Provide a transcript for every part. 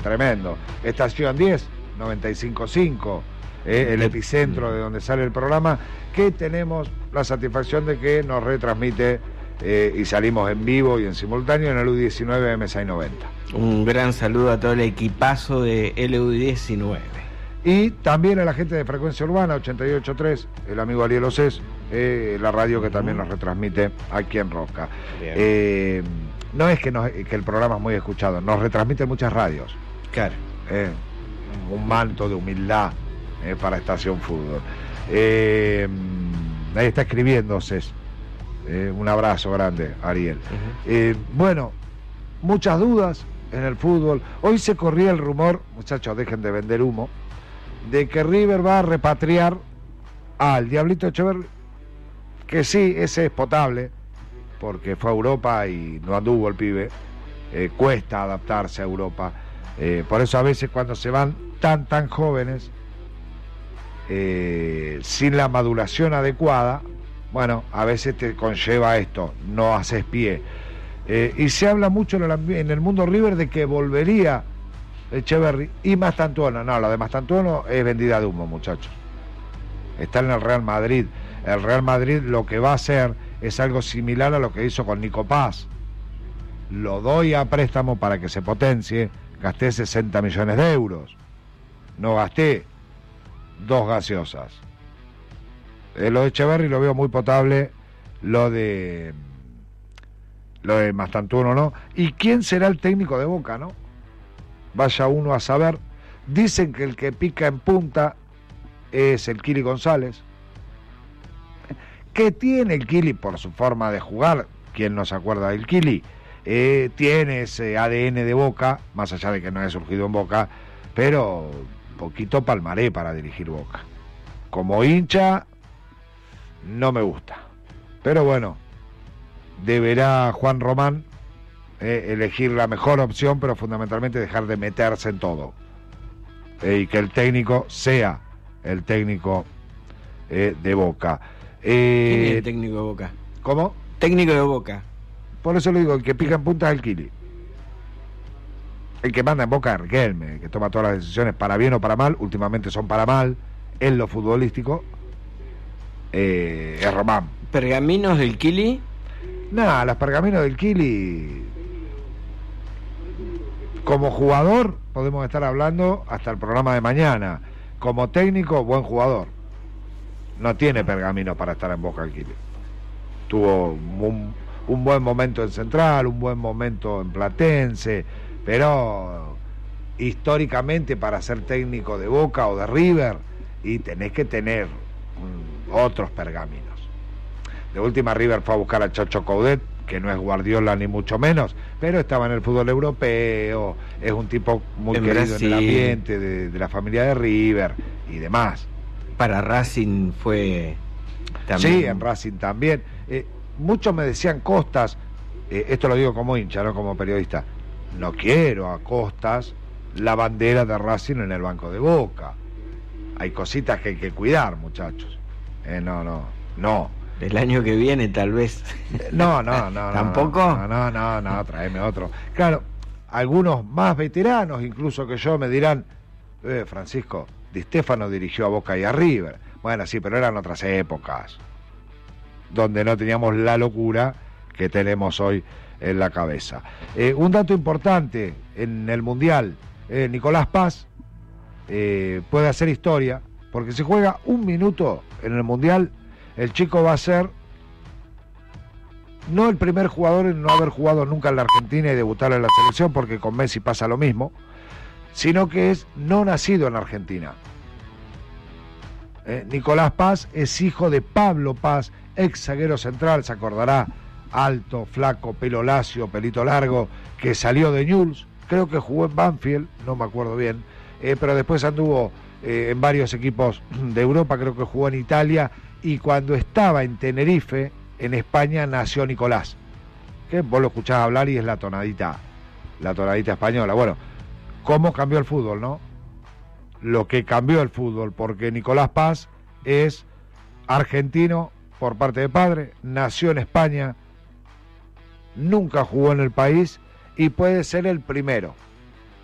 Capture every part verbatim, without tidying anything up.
tremendo. Estación diez, noventa y cinco punto cinco, eh, el epicentro de donde sale el programa, que tenemos la satisfacción de que nos retransmite eh, y salimos en vivo y en simultáneo en el U diecinueve M seiscientos noventa. Un gran saludo a todo el equipazo de L U diecinueve. Y también a la gente de Frecuencia Urbana ochenta y ocho punto tres, el amigo Ariel Océs, eh, la radio que también nos retransmite aquí en Roca. Eh, no es que, nos, que el programa es muy escuchado, nos retransmiten muchas radios. Claro. Eh, un manto de humildad eh, para Estación Fútbol. Eh, ahí está escribiendo Océs. Eh, un abrazo grande, Ariel. Uh-huh. Eh, bueno, muchas dudas en el fútbol. Hoy se corría el rumor, muchachos, dejen de vender humo, de que River va a repatriar al Diablito Echeverri, que sí, ese es potable, porque fue a Europa y no anduvo el pibe, eh, cuesta adaptarse a Europa, eh, por eso a veces cuando se van tan tan jóvenes, eh, sin la maduración adecuada, bueno, a veces te conlleva esto, no haces pie, eh, y se habla mucho en el, en el mundo River de que volvería Echeverri y Mastantuono. No, lo de Mastantuono es vendida de humo, muchachos. Está en el Real Madrid. El Real Madrid lo que va a hacer es algo similar a lo que hizo con Nico Paz. Lo doy a préstamo para que se potencie. Gasté sesenta millones de euros. No gasté dos gaseosas. Eh, lo de Echeverri lo veo muy potable. Lo de lo de Mastantuono no. ¿Y quién será el técnico de Boca, no? Vaya uno a saber. Dicen que el que pica en punta es el Kili González. ¿Qué tiene el Kili por su forma de jugar? ¿Quién no se acuerda del Kili? Eh, tiene ese A D N de Boca, más allá de que no haya surgido en Boca, pero poquito palmaré para dirigir Boca. Como hincha, no me gusta. Pero bueno, deberá Juan Román Eh, elegir la mejor opción, pero fundamentalmente dejar de meterse en todo, eh, y que el técnico sea el técnico eh, de Boca. Eh, ¿Quién es el técnico de Boca? ¿Cómo? Técnico de Boca. Por eso le digo, el que pica en punta es el Kili. El que manda en Boca es Riquelme, el que toma todas las decisiones para bien o para mal, últimamente son para mal, en lo futbolístico, eh, es Román. ¿Pergaminos del Kili? Nada, las pergaminos del Kili. Como jugador podemos estar hablando hasta el programa de mañana. Como técnico, buen jugador. No tiene pergamino para estar en Boca el Kili. Tuvo un, un buen momento en Central, un buen momento en Platense, pero históricamente para ser técnico de Boca o de River, y tenés que tener um, otros pergaminos. De última, River fue a buscar a Chocho Coudet, que no es Guardiola ni mucho menos, pero estaba en el fútbol europeo, es un tipo muy en querido Brasil, en el ambiente de, de la familia de River y demás. Para Racing fue también. Sí, en Racing también. Eh, muchos me decían Costas, eh, esto lo digo como hincha, no como periodista, no quiero a Costas la bandera de Racing en el banco de Boca. Hay cositas que hay que cuidar, muchachos. Eh, no, no, no. El año que viene, tal vez. No, no, no. ¿Tampoco? No, no, no, no, no, tráeme otro. Claro, algunos más veteranos, incluso que yo, me dirán, eh, Francisco, Di Stéfano dirigió a Boca y a River. Bueno, sí, pero eran otras épocas, donde no teníamos la locura que tenemos hoy en la cabeza. Eh, un dato importante en el Mundial, eh, Nicolás Paz eh, puede hacer historia, porque si juega un minuto en el Mundial, el chico va a ser no el primer jugador en no haber jugado nunca en la Argentina y debutar en la selección, porque con Messi pasa lo mismo, sino que es no nacido en Argentina. Eh, Nicolás Paz es hijo de Pablo Paz, ex zaguero central, se acordará, alto, flaco, pelo lacio, pelito largo, que salió de Newell's, creo que jugó en Banfield, no me acuerdo bien, eh, pero después anduvo eh, en varios equipos de Europa, creo que jugó en Italia, y cuando estaba en Tenerife, en España, nació Nicolás, que vos lo escuchás hablar y es la tonadita, la tonadita española. Bueno, ¿cómo cambió el fútbol, no? Lo que cambió el fútbol, porque Nicolás Paz es argentino por parte de padre, nació en España, nunca jugó en el país y puede ser el primero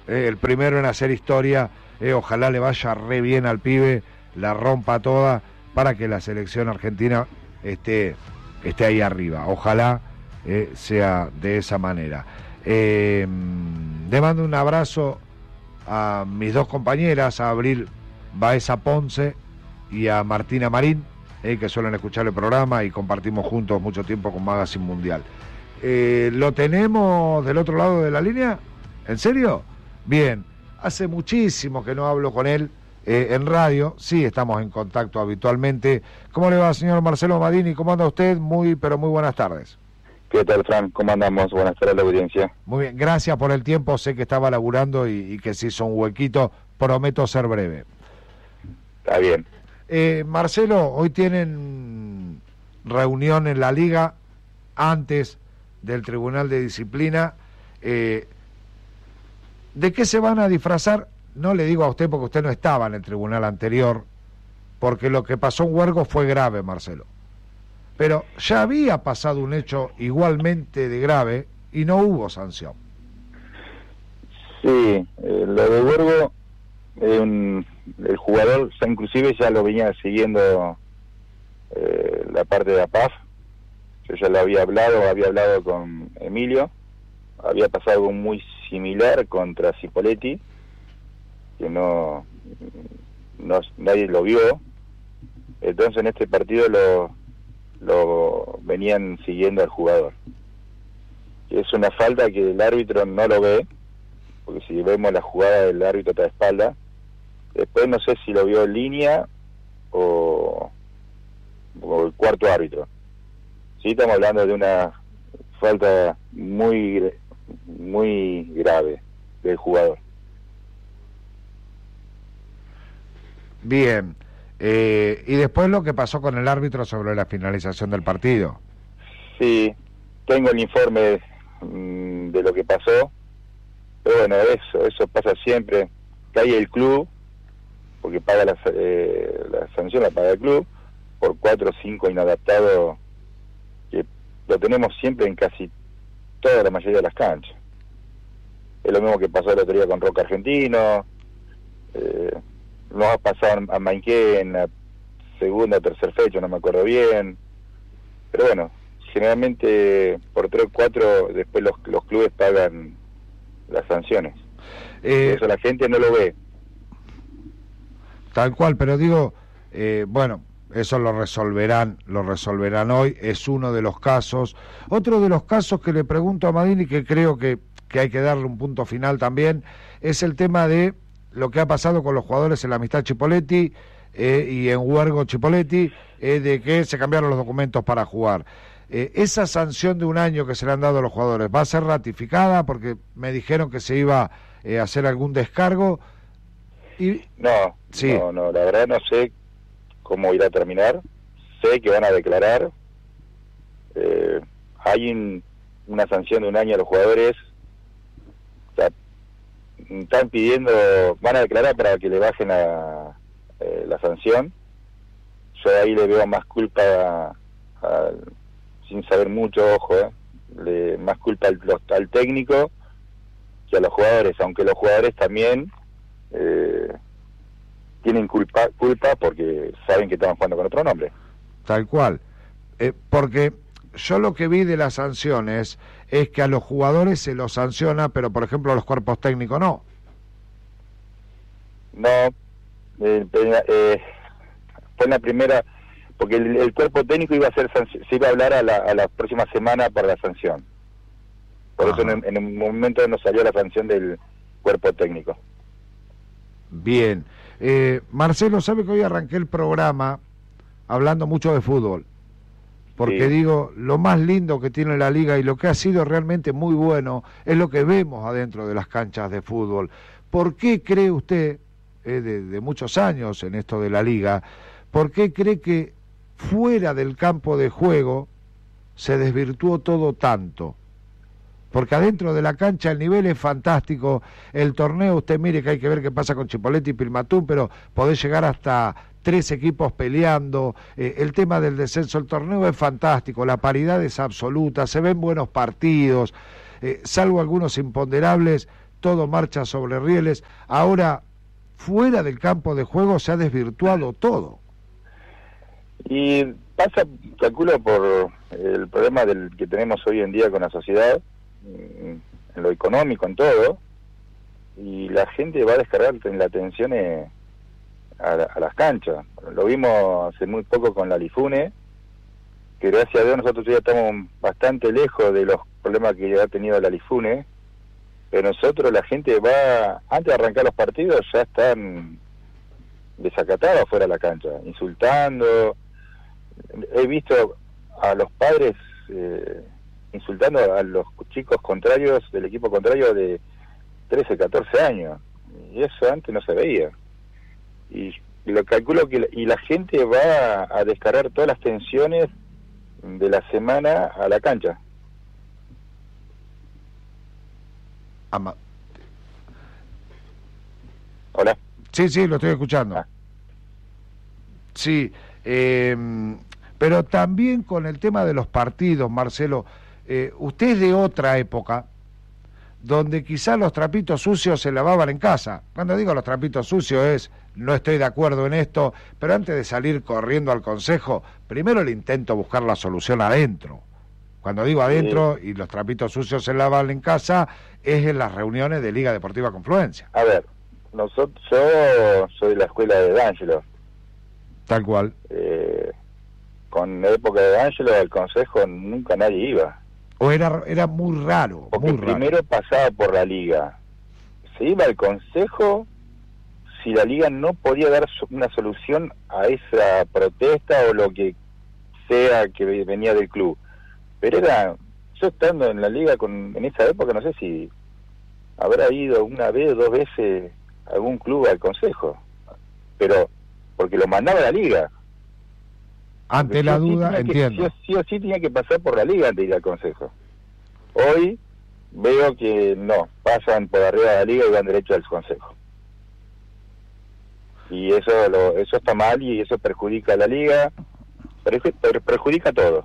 eh, el primero en hacer historia, eh, ojalá le vaya re bien al pibe, la rompa toda, para que la selección argentina esté, esté ahí arriba, ojalá eh, sea de esa manera. Eh, le mando un abrazo a mis dos compañeras, a Abril Baeza Ponce y a Martina Marín, eh, que suelen escuchar el programa y compartimos juntos mucho tiempo con Magazine Mundial. Eh, ¿Lo tenemos del otro lado de la línea? ¿En serio? Bien, hace muchísimo que no hablo con él eh, en radio, sí estamos en contacto habitualmente. ¿Cómo le va, señor Marcelo Madini? ¿Cómo anda usted? Muy, pero muy buenas tardes. ¿Qué tal, Fran? ¿Cómo andamos? Buenas tardes a la audiencia. Muy bien, gracias por el tiempo, sé que estaba laburando y, y que se hizo un huequito, prometo ser breve. Está bien. Eh, Marcelo, hoy tienen reunión en la Liga antes del Tribunal de Disciplina. Eh, ¿De qué se van a disfrazar? No le digo a usted porque usted no estaba en el tribunal anterior, porque lo que pasó en Huergo fue grave, Marcelo. Pero ya había pasado un hecho igualmente de grave y no hubo sanción. Sí, eh, lo de Huergo, eh, un, el jugador ya inclusive ya lo venía siguiendo eh, la parte de A P A F. Yo ya lo había hablado, había hablado con Emilio. Había pasado algo muy similar contra Cipoletti, que no, no nadie lo vio. Entonces en este partido lo, lo venían siguiendo al jugador. Es una falta que el árbitro no lo ve, porque si vemos la jugada del árbitro está de espalda. Después no sé si lo vio en línea o, o el cuarto árbitro. Sí, estamos hablando de una falta muy muy grave del jugador. Bien, eh, y después lo que pasó con el árbitro sobre la finalización del partido. Sí, tengo el informe mmm, de lo que pasó, pero bueno, eso eso pasa siempre. Cae el club, porque paga la, eh, la sanción, la paga el club, por cuatro o cinco inadaptados, que lo tenemos siempre en casi toda la mayoría de las canchas. Es lo mismo que pasó el otro día con Roca Argentino, eh, nos ha pasado a Mainqué en la segunda o tercera fecha, no me acuerdo bien, pero bueno, generalmente por tres o cuatro después los, los clubes pagan las sanciones. Eh, Eso la gente no lo ve. Tal cual, pero digo, eh, bueno, eso lo resolverán, lo resolverán hoy, es uno de los casos. Otro de los casos que le pregunto a Madini, que creo que, que hay que darle un punto final también, es el tema de lo que ha pasado con los jugadores en la Amistad Chipoletti eh, y en Huergo Chipoletti, eh, de que se cambiaron los documentos para jugar. Eh, esa sanción de un año que se le han dado a los jugadores, ¿va a ser ratificada? Porque me dijeron que se iba eh, a hacer algún descargo. Y... No, sí. no, no, la verdad no sé cómo irá a terminar. Sé que van a declarar. Eh, hay un, una sanción de un año a los jugadores. O sea, están pidiendo, van a declarar para que le bajen la, eh, la sanción. Yo ahí le veo más culpa, a, a, sin saber mucho, ojo, eh, le, más culpa al, al técnico que a los jugadores, aunque los jugadores también eh, tienen culpa culpa porque saben que están jugando con otro nombre. Tal cual. Eh, porque yo lo que vi de las sanciones es que a los jugadores se los sanciona, pero por ejemplo a los cuerpos técnicos no. No, eh, eh, fue en la primera, porque el, el cuerpo técnico iba a ser se iba a hablar a la, a la próxima semana para la sanción. Por Ajá. eso en, en un momento no salió la sanción del cuerpo técnico. Bien. Eh, Marcelo, ¿sabe que hoy arranqué el programa hablando mucho de fútbol? Porque sí. digo, lo más lindo que tiene la liga y lo que ha sido realmente muy bueno es lo que vemos adentro de las canchas de fútbol. ¿Por qué cree usted, eh, de, de muchos años en esto de la liga, por qué cree que fuera del campo de juego se desvirtuó todo tanto? Porque adentro de la cancha el nivel es fantástico, el torneo, usted mire que hay que ver qué pasa con Chipoletti y Pilmatún, pero podés llegar hasta tres equipos peleando, eh, el tema del descenso, el torneo es fantástico, la paridad es absoluta, se ven buenos partidos, eh, salvo algunos imponderables, todo marcha sobre rieles. Ahora, fuera del campo de juego se ha desvirtuado todo. Y pasa, calculo, por el problema del que tenemos hoy en día con la sociedad, en lo económico, en todo, y la gente va a descargar en la tensión eh, a, a las canchas. Lo vimos hace muy poco con la Lifune, que gracias a Dios nosotros ya estamos bastante lejos de los problemas que ha tenido la Lifune, pero nosotros, la gente va, antes de arrancar los partidos, ya están desacatados afuera de la cancha, insultando. He visto a los padres eh, insultando a los chicos contrarios, del equipo contrario, de trece, catorce años, y eso antes no se veía. Y lo calculo que y la gente va a descargar todas las tensiones de la semana a la cancha. Ama. Hola. Sí, sí, lo estoy escuchando. Ah. Sí, eh, pero también con el tema de los partidos, Marcelo, eh, usted es de otra época, donde quizás los trapitos sucios se lavaban en casa. Cuando digo los trapitos sucios es, no estoy de acuerdo en esto, pero antes de salir corriendo al consejo, primero le intento buscar la solución adentro. Cuando digo adentro sí. Y los trapitos sucios se lavan en casa, es en las reuniones de Liga Deportiva Confluencia. A ver, nosotros, yo soy de la escuela de D'Angelo. Tal cual. Eh, con la época de D'Angelo, al consejo nunca nadie iba. O era era muy raro, Porque muy raro. Primero pasaba por la liga. Se iba al consejo si la liga no podía dar una solución a esa protesta o lo que sea que venía del club. Pero era, yo estando en la liga con en esa época, no sé si habrá ido una vez o dos veces algún club al consejo. Pero porque lo mandaba la liga. Ante la duda, sí entiendo. Que, sí, sí o sí tenía que pasar por la liga antes de ir al consejo. Hoy veo que no, pasan por arriba de la liga y van derecho al consejo. Y eso lo, eso está mal y eso perjudica a la liga, perjudica, perjudica todo.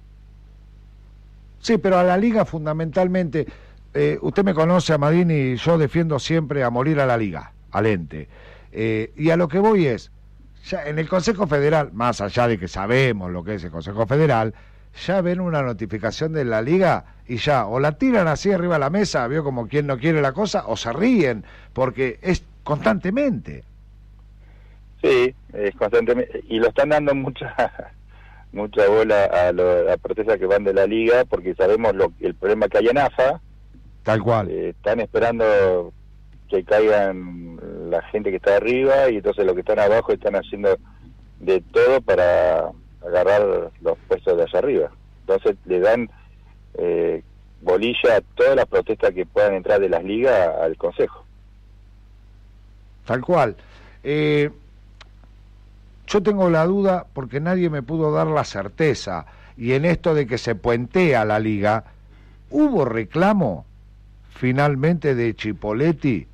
Sí, pero a la liga fundamentalmente, eh, usted me conoce, Amadini, y yo defiendo siempre a morir a la liga, al ente. Eh, y a lo que voy es, ya en el Consejo Federal, más allá de que sabemos lo que es el Consejo Federal, ya ven una notificación de la liga y ya, o la tiran así arriba de la mesa, vio como quien no quiere la cosa, o se ríen, porque es constantemente. Sí, es constantemente, y lo están dando mucha mucha bola a, lo, a la protesta que van de la liga, porque sabemos lo, el problema que hay en A F A. Tal cual. Eh, están esperando que caigan la gente que está arriba, y entonces los que están abajo están haciendo de todo para agarrar los puestos de allá arriba. Entonces le dan eh, bolilla a todas las protestas que puedan entrar de las ligas al consejo. Tal cual. Eh, yo tengo la duda porque nadie me pudo dar la certeza, y en esto de que se puentea la liga, ¿hubo reclamo finalmente de Chipoletti?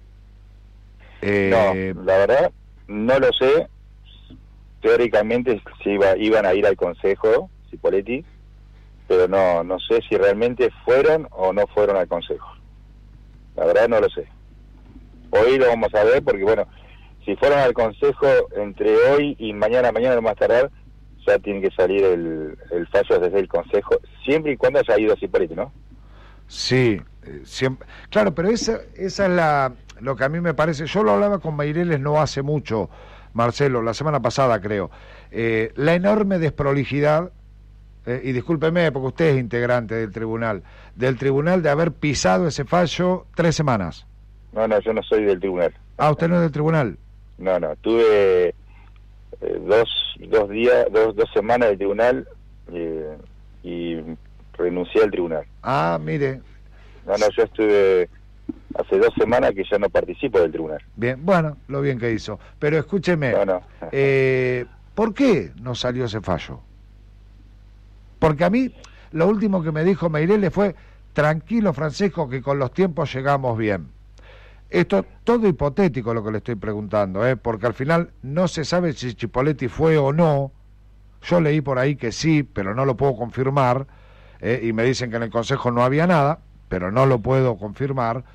Eh... No, la verdad no lo sé. Teóricamente se iba, iban a ir al consejo Chipoletti, pero no no sé si realmente fueron o no fueron al consejo. La verdad no lo sé. Hoy lo vamos a ver porque, bueno, si fueron al consejo entre hoy y mañana, mañana no más tardar, ya tiene que salir el, el fallo desde el consejo, siempre y cuando haya ido Chipoletti, ¿no? Sí, eh, siempre. Claro, pero esa, esa es la lo que a mí me parece. Yo lo hablaba con Meireles no hace mucho, Marcelo, la semana pasada creo, eh, la enorme desprolijidad, eh, y discúlpeme porque usted es integrante del tribunal, del tribunal de haber pisado ese fallo tres semanas. No, no, yo no soy del tribunal. Ah, ¿usted no es del tribunal? No, no, tuve eh, dos dos días, dos, dos semanas del tribunal eh, y renuncié al tribunal. Ah, mire. No, no, yo estuve hace dos semanas que ya no participo del tribunal. Bien, bueno, lo bien que hizo. Pero escúcheme, no, no. Eh, ¿por qué no salió ese fallo? Porque a mí, lo último que me dijo Meireles fue, tranquilo, Francisco, que con los tiempos llegamos bien. Esto es todo hipotético lo que le estoy preguntando, ¿eh? Porque al final no se sabe si Chipoletti fue o no. Yo leí por ahí que sí, pero no lo puedo confirmar, ¿eh? Y me dicen que en el Consejo no había nada, pero no lo puedo confirmar.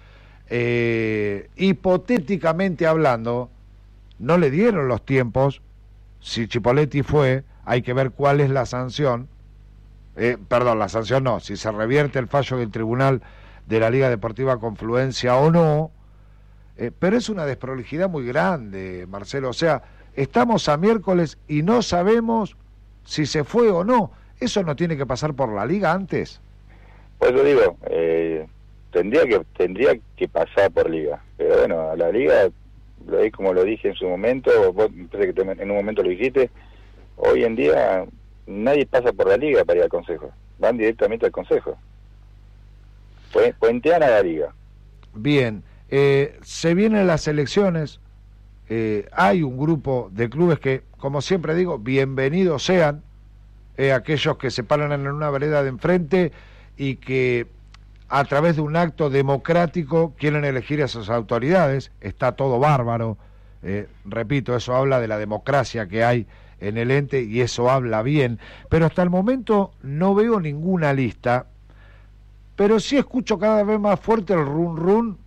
eh, hipotéticamente hablando, no le dieron los tiempos. Si Chipoletti fue, hay que ver cuál es la sanción. Eh, perdón, la sanción no, si se revierte el fallo del tribunal de la Liga Deportiva Confluencia o no, eh, pero es una desprolijidad muy grande, Marcelo, o sea, estamos a miércoles y no sabemos si se fue o no. ¿Eso no tiene que pasar por la Liga antes? Pues yo digo, eh, tendría que tendría que pasar por Liga, pero bueno, a la Liga, lo, como lo dije en su momento, vos que en un momento lo dijiste, hoy en día nadie pasa por la Liga para ir al Consejo, van directamente al Consejo. Puentean a la Liga. Bien, eh, se vienen las elecciones, eh, hay un grupo de clubes que, como siempre digo, bienvenidos sean, eh, aquellos que se paran en una vereda de enfrente y que a través de un acto democrático quieren elegir a sus autoridades. Está todo bárbaro, eh, repito, eso habla de la democracia que hay en el ente y eso habla bien, pero hasta el momento no veo ninguna lista, pero sí escucho cada vez más fuerte el run run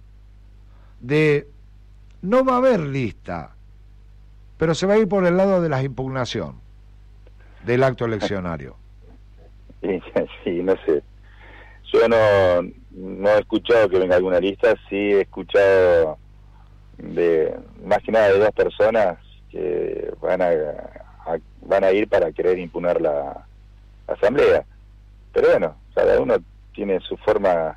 de no va a haber lista, pero se va a ir por el lado de la impugnación del acto eleccionario. Sí, sí, no sé, yo no, no he escuchado que venga alguna lista, sí he escuchado de más que nada de dos personas que van a A, van a ir para querer impugnar la, la asamblea, pero bueno, cada uno tiene su forma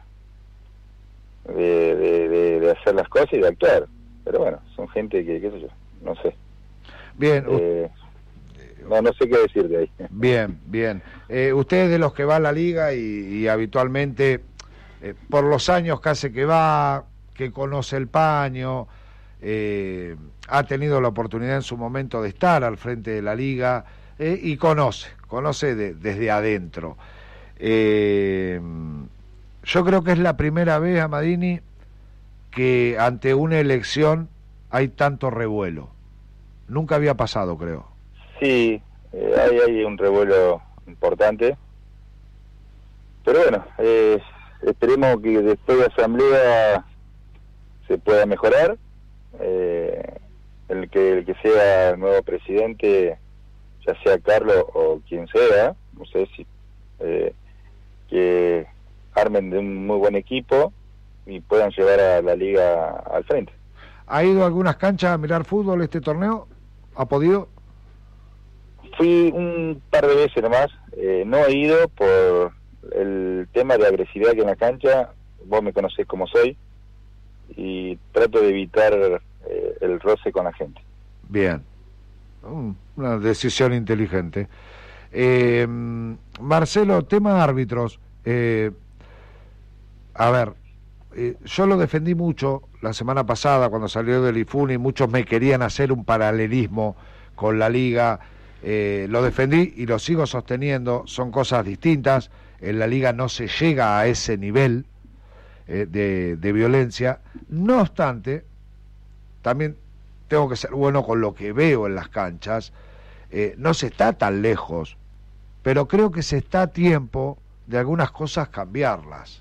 de, de, de, de hacer las cosas y de actuar, pero bueno, son gente que, qué sé yo, no sé. Bien, eh, no, no sé qué decir de ahí. Bien, bien. Eh, usted es de los que va a la Liga y, y habitualmente, eh, por los años que hace que va, que conoce el paño, eh, ha tenido la oportunidad en su momento de estar al frente de la Liga, eh, y conoce, conoce de, desde adentro. Eh, yo creo que es la primera vez, Amadini, que ante una elección hay tanto revuelo. Nunca había pasado, creo. Sí, eh, hay, hay un revuelo importante, pero bueno, eh, esperemos que después de asamblea se pueda mejorar. Eh, el que el que sea el nuevo presidente, ya sea Carlos o quien sea, no sé si eh, que armen de un muy buen equipo y puedan llevar a la Liga al frente. ¿Ha ido a algunas canchas a mirar fútbol este torneo? ¿Ha podido? Fui un par de veces nomás, eh, no he ido por el tema de agresividad que hay en la cancha, vos me conocés como soy, y trato de evitar eh, el roce con la gente. Bien, una decisión inteligente. Eh, Marcelo, tema árbitros. Eh, a ver, eh, yo lo defendí mucho la semana pasada cuando salió del IFUNI, muchos me querían hacer un paralelismo con la Liga, eh, lo defendí y lo sigo sosteniendo, son cosas distintas, en la Liga no se llega a ese nivel eh, de, de violencia, no obstante, también tengo que ser bueno con lo que veo en las canchas, eh, no se está tan lejos, pero creo que se está a tiempo de algunas cosas cambiarlas.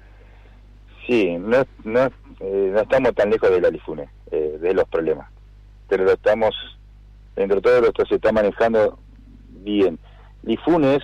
Sí, no, no, eh, no estamos tan lejos de la Lifune, eh, de los problemas, pero lo estamos, dentro de todo esto se está manejando bien. Lifunes,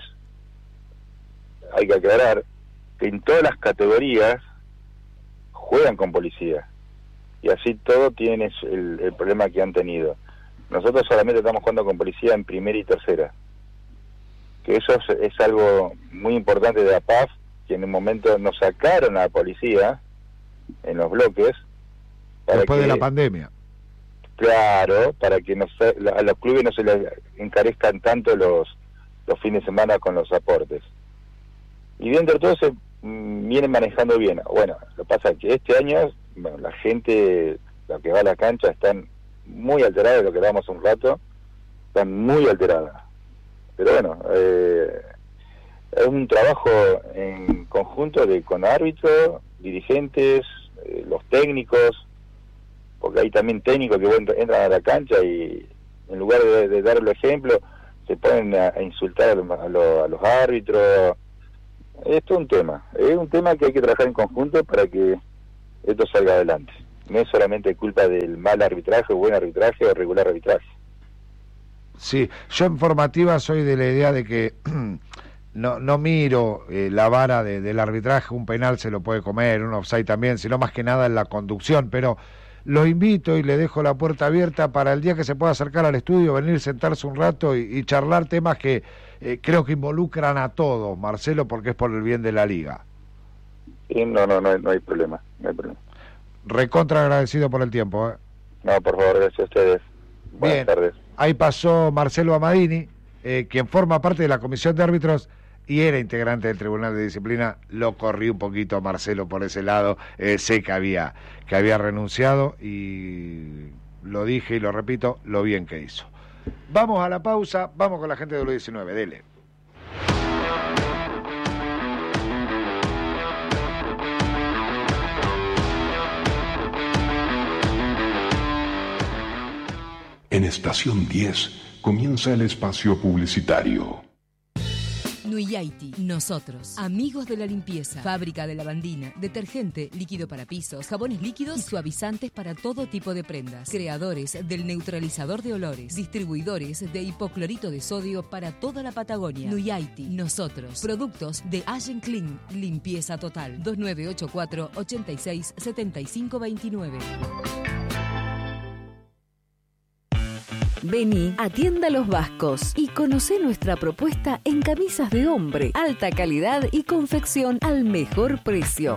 hay que aclarar que en todas las categorías juegan con policía, y así todo tiene el, el problema que han tenido. Nosotros solamente estamos jugando con policía en primera y tercera, que eso es, es algo muy importante de A P A F, que en un momento nos sacaron a la policía en los bloques para después que, de la pandemia, claro, para que nos, a los clubes no se les encarezcan tanto los los fines de semana con los aportes, y dentro de todo se mmm, vienen manejando bien. Bueno, lo que pasa es que este año, bueno, la gente, la que va a la cancha, están muy alteradas, de lo que dábamos un rato, están muy alteradas, pero bueno, eh, es un trabajo en conjunto de con árbitros, dirigentes, eh, los técnicos, porque hay también técnicos que bueno, entran a la cancha y en lugar de, de dar el ejemplo se ponen a, a insultar a, lo, a, lo, a los árbitros. Esto es un tema, es un tema que hay que trabajar en conjunto para que esto salga adelante. No es solamente culpa del mal arbitraje, o buen arbitraje o regular arbitraje. Sí, yo en formativa soy de la idea de que no no miro eh, la vara de, del arbitraje, un penal se lo puede comer, un offside también, sino más que nada en la conducción, pero lo invito y le dejo la puerta abierta para el día que se pueda acercar al estudio, venir, sentarse un rato y, y charlar temas que eh, creo que involucran a todos, Marcelo, porque es por el bien de la liga. Sí, no, no, no hay, no hay problema, no hay problema. Recontra agradecido por el tiempo. ¿eh? No, por favor, gracias a ustedes. Buenas Bien, tardes. Ahí pasó Marcelo Amadini, eh, quien forma parte de la comisión de árbitros y era integrante del Tribunal de Disciplina. Lo corrí un poquito a Marcelo por ese lado, eh, sé que había, que había renunciado y lo dije y lo repito, lo bien que hizo. Vamos a la pausa, vamos con la gente de W diecinueve, dele. En Estación diez comienza el espacio publicitario. Nuyaiti, nosotros, amigos de la limpieza, fábrica de lavandina, detergente, líquido para pisos, jabones líquidos y suavizantes para todo tipo de prendas, creadores del neutralizador de olores, distribuidores de hipoclorito de sodio para toda la Patagonia. Nuyaiti, nosotros, productos de Allen Clean, limpieza total, dos nueve ocho cuatro, ocho seis, siete cinco dos nueve. Vení a Tienda Los Vascos y conocé nuestra propuesta en camisas de hombre, alta calidad y confección al mejor precio.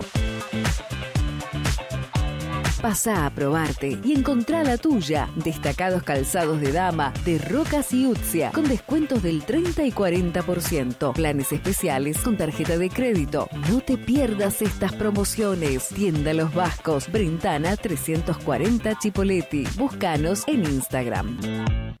Pasá a probarte y encontrá la tuya. Destacados calzados de dama, de Rocas y Utzia, con descuentos del treinta y cuarenta por ciento. Planes especiales con tarjeta de crédito. No te pierdas estas promociones. Tienda Los Vascos, Brentana trescientos cuarenta Chipoleti. Búscanos en Instagram.